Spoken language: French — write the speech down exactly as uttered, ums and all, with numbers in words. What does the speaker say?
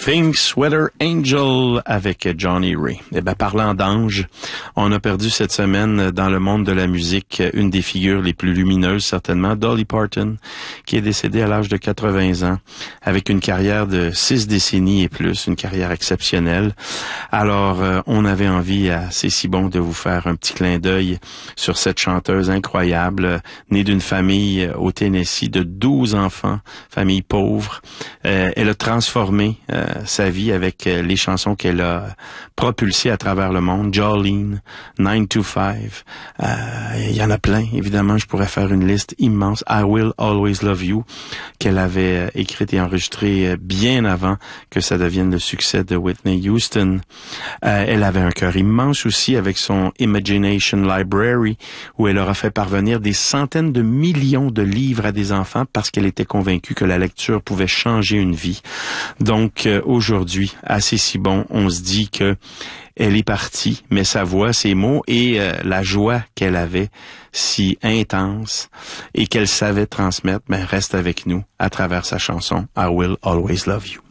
Things Weather Angel avec Johnny Ray. Eh ben, parlant d'anges, on a perdu cette semaine dans le monde de la musique une des figures les plus lumineuses, certainement, Dolly Parton, qui est décédée à l'âge de quatre-vingts ans, avec une carrière de six décennies et plus, une carrière exceptionnelle. Alors, euh, on avait envie à C'est si bon de vous faire un petit clin d'œil sur cette chanteuse incroyable, née d'une famille au Tennessee de douze enfants, famille pauvre. Euh, elle a transformé euh, sa vie avec euh, les chansons qu'elle a propulsées à travers le monde. Jolene, nine to five, euh, il y en a plein, évidemment, je pourrais faire une liste immense. I Will Always Love You, qu'elle avait euh, écrite et enregistrée euh, bien avant que ça devienne le succès de Whitney Houston. Euh, elle avait un cœur immense aussi avec son Imagination Library, où elle aura fait parvenir des centaines de millions de livres à des enfants parce qu'elle était convaincue que la lecture pouvait changer une vie. Donc, euh, aujourd'hui, à C'est si bon, on se dit que elle est partie, mais sa voix, ses mots et euh, la joie qu'elle avait si intense et qu'elle savait transmettre, mais reste avec nous à travers sa chanson I Will Always Love You.